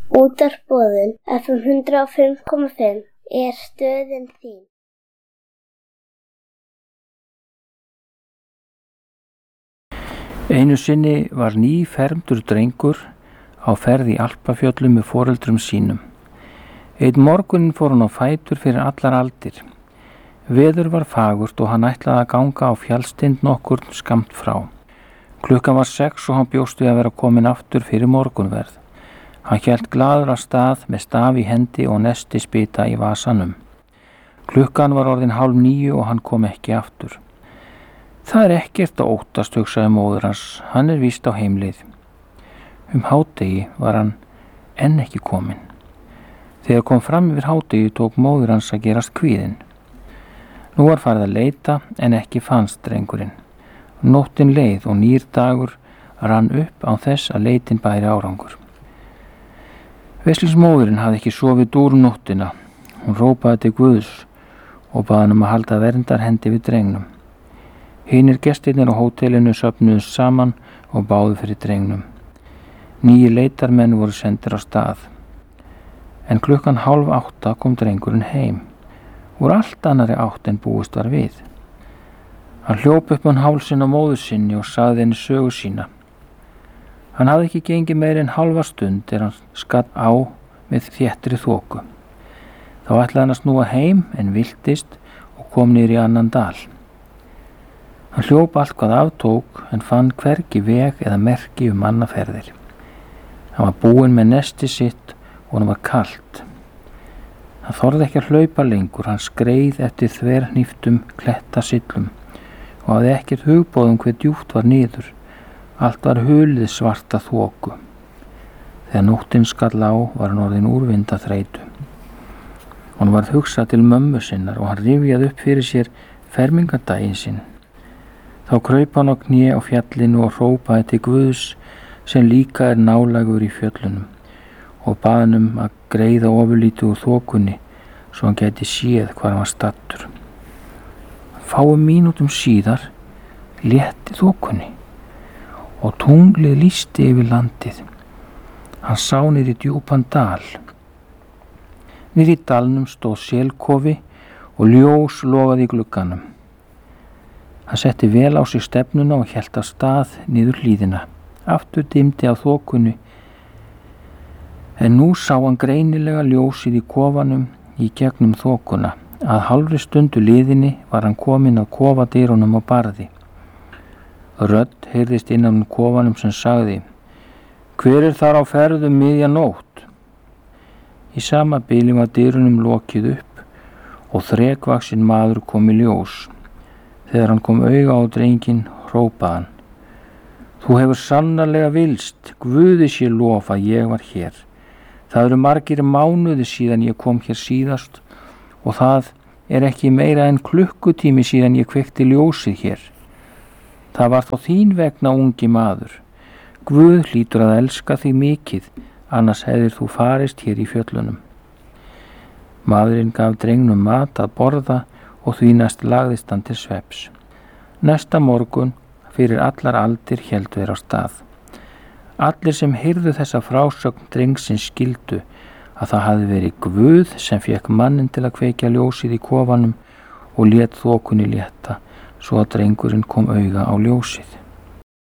Útvarpsboðun FM 105,5 er stöðin þín. Einu sinni var nýfermdur drengur á ferð í Alpafjöllum með foreldrum sínum. Einn morguninn fór hann á fætur fyrir allar aldir. Veður var fagurt og hann ætlaði að ganga á fjallstind nokkurn skammt frá. Klukkan var 6 og hann bjóst við að vera komin aftur fyrir morgunverð. Hann hélt glaður af stað með staf í hendi og nestispita í vasanum. Klukkan var orðin 8:30 og hann kom ekki aftur. Það er ekkert að óttast, hugsaði móðir hans, hann er víst á heimleið. Hádegi var hann enn ekki kominn. Þegar kom fram yfir hádegi tók móðir hans að gerast kvíðin. Nú var farið að leita en ekki fannst drengurinn. Nóttin leið og nýr dagur rann upp án þess að leitin bæri árangur. Veslings-móðirin hafði ekki sofið dúr nóttina. Hún rópaði til Guðs og bað hann að halda verndarhendi við drengnum. Hinir gestirnir á hótelinu söfnuðust saman og báðu fyrir drengnum. 9 leitarmenn voru sendir á stað. En klukkan 7:30 kom drengurinn heim. Úr allt annarri átt en búist var við. Hann hljóp upp hálsinn á móður sinni og sagði henni sögu sína. Hann hafði ekki gengið meira en hálfa stund þegar hann skall á með þéttri þoku. Þá ætlaði hann að snúa heim en viltist og kom niður í annan dal. Hann hljóp allt hvað aftók en fann hvergi veg eða merki mannaferðir. Hann var búinn með nesti sitt og hann var kalt. Hann þorði ekki að hlaupa lengur, hann skreið eftir þverhníftum klettasillum og hafði ekkert hugboð hve djúpt var niður. Allt var hulið svarta þoku. Þegar nóttin skall á var hann orðinn úrvinda þreytu. Hann varð hugsað til mömmu sinnar og hann rifjaði upp fyrir sér fermingardaginn sinn. Þá kraup hann á kné á fjallinu og hrópaði til Guðs sem líka er nálægur í fjöllunum og bað hann að greiða ofurlítið úr þokunni svo hann gæti séð hvar hann var staddur. Fáum mínútum síðar létti þokunni og tunglið lýsti yfir landið. Hann sá niður í djúpan dal. Niður í dalnum stóð selkofi og ljós logaði í glugganum. Hann setti vel á sig stefnuna og hélt af stað niður hlíðina. Aftur dimdi á þokunni en nú sá hann greinilega ljósið í kofanum í gegnum þokuna. Að hálfri stundu liðinni var hann kominn að kofadyrunum á barði. Rödd heyrðist innan kofanum sem sagði: Hver er þar á ferðum miðja nótt? Í sama bili var dyrunum lokið upp og þrekvaxinn maður kom í ljós. Þegar hann kom auga á drenginn hrópaði hann: Þú hefur sannarlega vilst, Guði sé lof að ég var hér. Það eru margir mánuði síðan ég kom hér síðast og það er ekki meira en klukkutími síðan ég kveikti ljósið hér. Það var þó þín vegna, ungi maður. Guð hlýtur að elska þig mikið, annars hefðir þú farist hér í fjöllunum. Maðurinn gaf drengnum mat að borða og því næst lagðist hann til svefns. Næsta morgun, fyrir allar aldir, héldu þeir á stað. Allir sem heyrðu þessa frásögn drengsins skildu að það hafði verið Guð sem fékk mannin til að kveikja ljósið í kofanum og lét þokunni létta svo að drengurinn kom auga á ljósið.